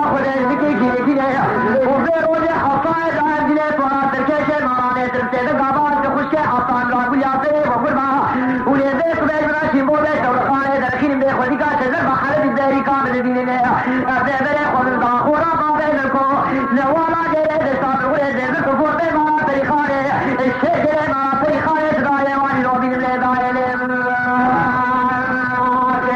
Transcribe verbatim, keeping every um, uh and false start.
خود ذکی کی کی و به روز حفاظ عندنا تو ترکش مانه ترته گابان که خوش حسان را گلیاته و فرما ولید سبیل راشی بوده تو خانه درخین به خودی کا چه بخره دری کام دینه از بره خود دا خورا قابل کو نوالا گره صاحب ولید کو فرته ما